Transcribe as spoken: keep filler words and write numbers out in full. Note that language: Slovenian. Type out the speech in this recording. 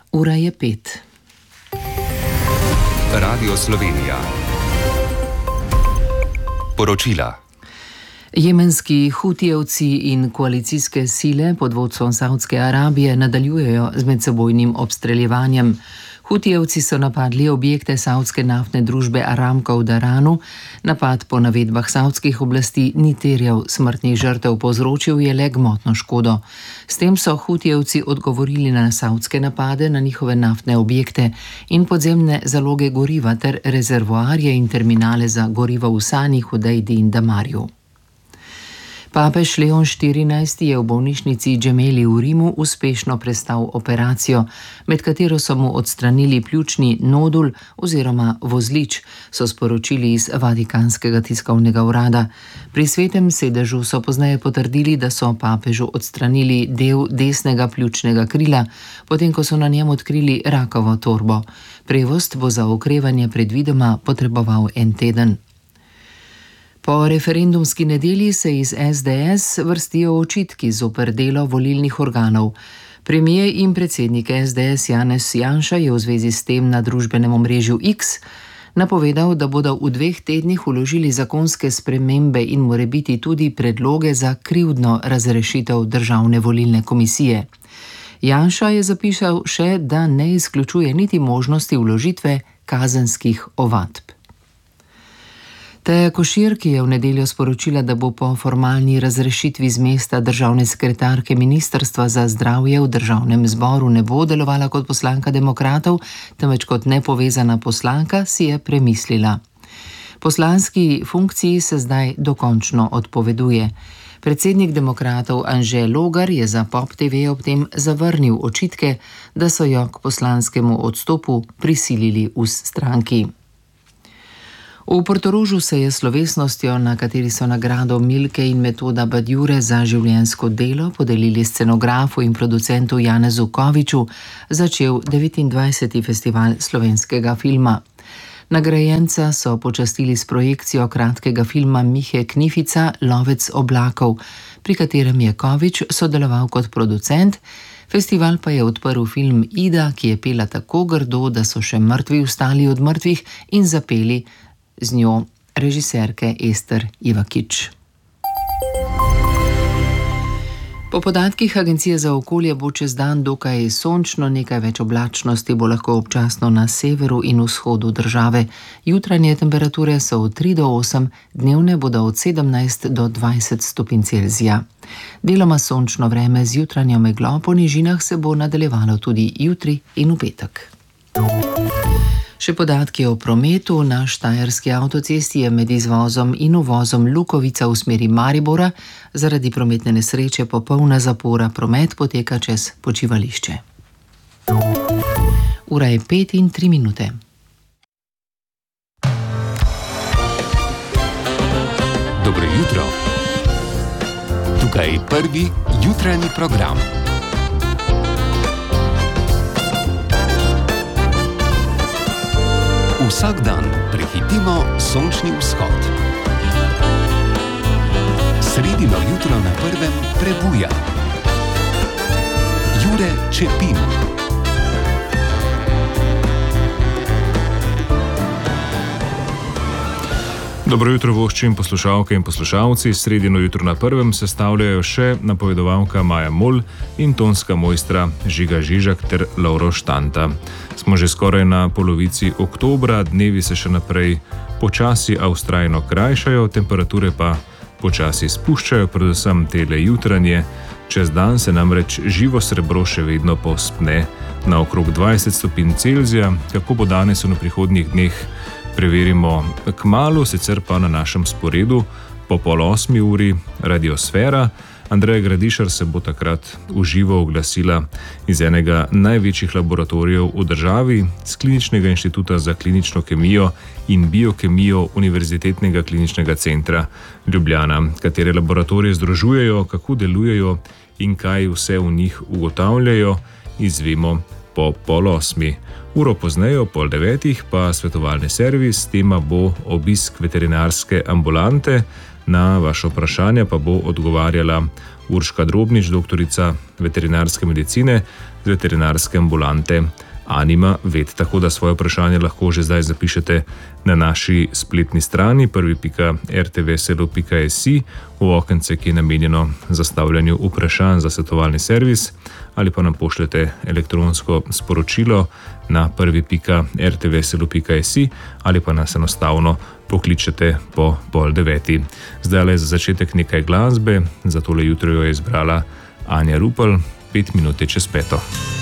Ura je pet. Radio Slovenija. Poročila. Jemenski hutijevci in koalicijske sile pod vodstvom Saudske Arabije nadaljujejo z medsebojnim obstreljevanjem. Hutijevci so napadli objekte saudske naftne družbe Aramco v Daranu. Napad po navedbah saudskih oblasti ni terjal smrtnih žrtev, povzročil je le gmotno škodo. S tem so hutijevci odgovorili na saudske napade na njihove naftne objekte in podzemne zaloge goriva ter rezervoarje in terminale za gorivo v Sani, Hudejdi in Damarju. Papež Leon štirinajsti je v bolnišnici Gemelli v Rimu uspešno prestal operacijo, med katero so mu odstranili pljučni nodul oziroma vozlič, so sporočili iz Vatikanskega tiskovnega urada. Pri svetem sedežu so pozneje potrdili, da so papežu odstranili del desnega pljučnega krila, potem ko so na njem odkrili rakovo torbo. Prevost bo za okrevanje predvidoma potreboval en teden. Po referendumski nedelji se iz es de es vrstijo očitki zoper delo volilnih organov. Premier in predsednik es de es Janez Janša je v zvezi s tem na družbenem omrežju X napovedal, da bodo v dveh tednih vložili zakonske spremembe in morebiti tudi predloge za krivdno razrešitev državne volilne komisije. Janša je zapisal še, da ne izključuje niti možnosti vložitve kazenskih ovadb. Teja Košir, ki je v nedeljo sporočila, da bo po formalni razrešitvi z mesta državne sekretarke Ministrstva za zdravje v državnem zboru ne bo delovala kot poslanka demokratov, temveč kot nepovezana poslanka, si je premislila. Poslanski funkciji se zdaj dokončno odpoveduje. Predsednik demokratov Anže Logar je za Pop te ve ob tem zavrnil očitke, da so jo k poslanskemu odstopu prisilili v stranki. V Portorožu se je slovesnostjo, na kateri so nagrado Milke in Metoda Badjure za življenjsko delo podelili scenografu in producentu Janezu Koviču, začel devetindvajseti festival slovenskega filma. Nagrajenca so počastili s projekcijo kratkega filma Mihe Knifica Lovec oblakov, pri katerem je Kovič sodeloval kot producent. Festival pa je odprl film Ida, ki je pela tako grdo, da so še mrtvi vstali od mrtvih in zapeli z njo režiserke Ester Ivakič. Po podatkih Agencije za okolje bo čez dan dokaj sončno, nekaj več oblačnosti bo lahko občasno na severu in vzhodu države. Jutranje temperature so od tri do osem, dnevne bodo od sedemnajst do dvajset stopinj Celzija. Deloma sončno vreme z jutranjo meglo, po nižinah se bo nadaljevalo tudi jutri in v petek. Še podatki o prometu. Na štajerski avtocesti je med izvozom in uvozom Lukovica v smeri Maribora zaradi prometne nesreče popolna zapora, promet poteka čez počivališče. Ura je pet in tri minute. Dobro jutro. Tukaj je prvi jutranji program. Vsak dan prehitimo sončni vzhod. Sredino jutro na prvem prebuja Jure Čepin. Dobro jutro voščim poslušalke in poslušalci. Sredino jutro na prvem sestavljajo še napovedovalka Maja Mol in tonska mojstra Žiga Žižak ter Lovro Štanta. Smo že skoraj na polovici oktobra, dnevi se še naprej počasi a vztrajno krajšajo, temperature pa počasi spuščajo, predvsem tele jutranje. Čez dan se namreč živo srebro še vedno povzpne na okrog dvajset stopinj Celzija. Kako bo danes in v prihodnjih dneh, preverimo kmalu, sicer pa na našem sporedu po pol osmi uri Radiosfera. Andreja Gradišar se bo takrat v živo oglasila iz enega največjih laboratorijev v državi, z Kliničnega inštituta za klinično kemijo in biokemijo Univerzitetnega kliničnega centra Ljubljana, katere laboratorije združujejo, kako delujejo in kaj vse v njih ugotavljajo, izvemo po pol osmi. Uro pozneje, pol devetih, pa svetovalni servis, tema bo obisk veterinarske ambulante. Na vaše vprašanje pa bo odgovarjala Urška Drobnič, doktorica veterinarske medicine z veterinarske ambulante Anima Vet. Tako da svoje vprašanje lahko že zdaj zapišete na naši spletni strani prvi pika r t v selo pika s i v okence, ki je namenjeno zastavljanju vprašanj za svetovalni servis, ali pa nam pošljete elektronsko sporočilo na prvi pika r t v selo pika s i ali pa nas enostavno pokličete po pol deveti. Zdaj le za začetek nekaj glasbe, za tole jutro jo je izbrala Anja Rupel, pet minut čez peto.